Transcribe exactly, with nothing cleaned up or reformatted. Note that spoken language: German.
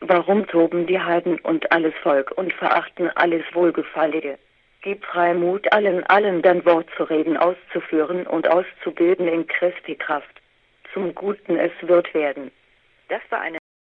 Warum toben die Heiden und alles Volk und verachten alles Wohlgefallige? Gib Freimut allen, allen dein Wort zu reden, auszuführen und auszubilden in Christi Kraft. Zum Guten es wird werden. Das war eine